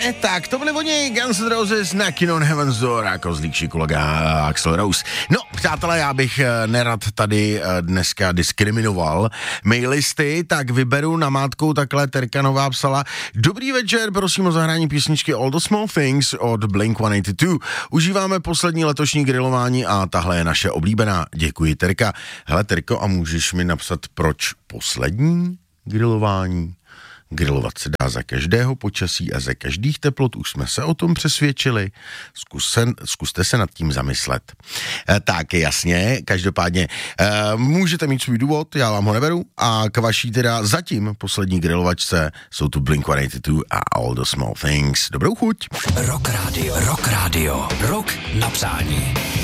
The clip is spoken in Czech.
Tak to byli oni Guns N' Roses, Knocking on Heaven's Door a Kozlík, Šikulaga a Axl Rose. No, přátelé, já bych nerad tady dneska diskriminoval mailisty, tak vyberu namátkou takhle. Terka Nová psala: Dobrý večer, prosím o zahrání písničky All the Small Things od Blink-182. Užíváme poslední letošní grilování a tahle je naše oblíbená. Děkuji, Terka. Hele, Terko, a můžeš mi napsat, proč poslední grilování? Grilovat se dá za každého počasí a za každých teplot, už jsme se o tom přesvědčili. Zkuste se nad tím zamyslet. Tak, jasně, každopádně můžete mít svůj důvod, já vám ho neberu, a k vaší teda zatím poslední grilovačce jsou tu Blink-182 a All the Small Things. Dobrou chuť. Rock Radio, rock na přání.